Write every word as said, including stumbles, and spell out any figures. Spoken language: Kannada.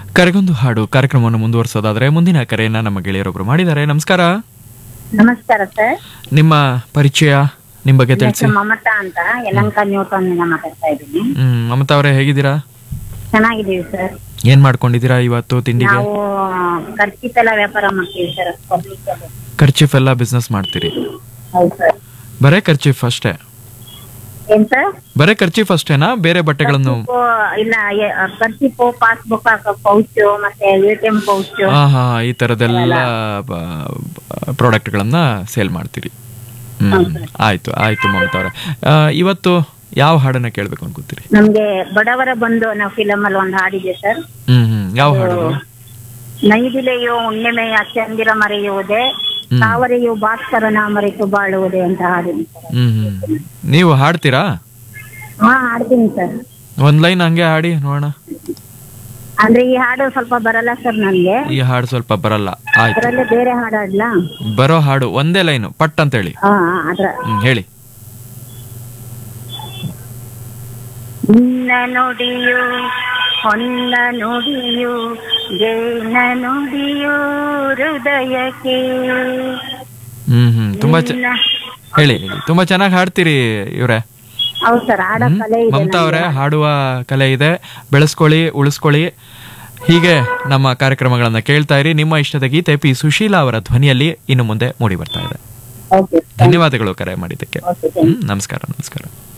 ಕರೆಗೊಂದು ಹಾಡು ಕಾರ್ಯಕ್ರಮವನ್ನು ಮುಂದುವರಿಸೋದಾದ್ರೆ ಮುಂದಿನ ಕರೆಯನ್ನ ನಮ್ಮ ಗೆಳೆಯರೊಬ್ರು ಮಾಡಿದ್ದಾರೆ. ನಮಸ್ಕಾರ. ನಮಸ್ಕಾರ ಸರ್. ನಿಮ್ಮ ಪರಿಚಯ, ನಿಮ್ಮ ಬಗ್ಗೆ ತಿಳಿಸಿ. ಮಮತಾ ಅಂತ ಯಲಹಂಕ ನ್ಯೂಟನ್ ಇಂದ ಮಾತಾಡ್ತಾ ಇದ್ದೀನಿ. ಹ್ಮ್ ಮಮತಾ ಅವರೇ, ಹೇಗಿದ್ದೀರಾ? ಚೆನ್ನಾಗಿದ್ದೀವಿ ಸರ್. ಏನ್ ಮಾಡ್ಕೊಂಡಿದ್ದೀರಾ ಇವತ್ತು ತಿಂಡಿಗೆ? ನಾವು ಕರ್ಚಿಪ್ ಎಲ್ಲ ವ್ಯಾಪಾರ ಮಾಡ್ತೀವಿ ಸರ್. ಖರ್ಚೀಫ್ ಎಲ್ಲ ಬಿಸ್ನೆಸ್ ಮಾಡ್ತೀರಿ? ಹೌದು ಸರ್. ಬರೇ ಖರ್ಚೀಫ್ ಅಷ್ಟೇ? ಏನ್ ಸರ್? ಬರೇ ಖರ್ಚೀಫ್ ಅಷ್ಟೇನಾ, ಬೇರೆ ಬಟ್ಟೆಗಳನ್ನು? ಇಲ್ಲ, ಕರ್ಚಿಪ್, ಪಾಸ್ಬುಕ್ ಪೌಚ್, ಮತ್ತೆ ಎ ಟಿ ಎಂ ಪೌಚ್. ಹಾ ಹಾ ಈ ತರದೆಲ್ಲ ಪ್ರಾಡಕ್ಟ್ ಗಳನ್ನ ಸೇಲ್ ಮಾಡ್ತೀರಿ. ಹ್ಮ್ ಆಯ್ತು ಆಯ್ತು ಮಮತಾ ಅವರೇ, ಇವತ್ತು ಯಾವ ಹಾಡನ್ನ ಕೇಳ್ಬೇಕು ಅನ್ಕೋತೀರಿ? ನಮ್ಗೆ ಬಡವರ ಬಂಧು ಅನ್ನೋ ಫಿಲಮ್ ಅಲ್ಲಿ ಒಂದು ಹಾಡಿದೆ ಸರ್. ಹ್ಮ್ ಹ್ಮ್ ಯಾವ ಹಾಡು? ನೈದಿಲೆಯು ಹುಣ್ಣಿಮೆಯ ಚಂದಿರ ಮರೆಯುವುದೇ, ತಾವರೆಯು ಭಾಸ್ಕರನ ಮರೆತು ಬಾಳುವುದೇ ಅಂತ ಹಾಡಿದೆ ಸರ್. ಹ್ಮ್ ಹ್ಮ್ ನೀವು ಹಾಡ್ತೀರಾ? ಹಾ ಹಾಡ್ತೀನಿ ಸರ್. ಒಂದ್ ಲೈನ್ ಹಂಗೆ ಹಾಡಿ ನೋಡೋಣ. ಅಂದ್ರೆ ಈ ಹಾಡು ಸ್ವಲ್ಪ ಬರಲ್ಲ ಸರ್ ನನ್ಗೆ. ಈ ಹಾಡು ಸ್ವಲ್ಪ ಬರಲ್ಲ. ಆಯ್ತು, ಅದರಲ್ಲೇ ಬೇರೆ ಹಾಡು ಹಾಡ್ಲಾ? ಬರೋ ಹಾಡು ಒಂದೇ ಲೈನ್ ಪಟ್ ಅಂತ ಹೇಳಿ. ಹಾ ಅದ್ರ ಹ್ಮ್ ಹೇಳಿ. ನಿನ್ನ ನುಡಿಯು ಹೊನ್ನ ನುಡಿಯು ಜೇನ ನುಡಿಯು ಹೃದಯಕ್ಕೆ. ಹ್ಮ್ ಹ್ಮ್ ತುಂಬಾ ಚ- ಹೇಳಿ ಹೇಳಿ ತುಂಬಾ ಚೆನ್ನಾಗಿ ಹಾಡ್ತೀರಿ ಇವ್ರೆ. ಹೌದು ಸರ್, ಹಾಡೋ ಕಲೆ ಇದೆ ಮಮತಾ ಅವರೇ, ನನ್ಗೆ. ಹಾಡುವ ಕಲೆ ಇದೆ, ಬೆಳೆಸ್ಕೊಳ್ಳಿ, ಉಳಿಸ್ಕೊಳ್ಳಿ. ಹೀಗೆ ನಮ್ಮ ಕಾರ್ಯಕ್ರಮಗಳನ್ನ ಕೇಳ್ತಾ ಇರಿ. ನಿಮ್ಮ ಇಷ್ಟದ ಗೀತೆ ಪಿ ಸುಶೀಲಾ ಅವರ ಧ್ವನಿಯಲ್ಲಿ ಇನ್ನು ಮುಂದೆ ಮೂಡಿ ಬರ್ತಾ ಇದೆ. ಓಕೆ, ಧನ್ಯವಾದಗಳು ಕರೆ ಮಾಡಿದ್ದಕ್ಕೆ. Okay, thank you. ಹ್ಮ್ ನಮಸ್ಕಾರ ನಮಸ್ಕಾರ.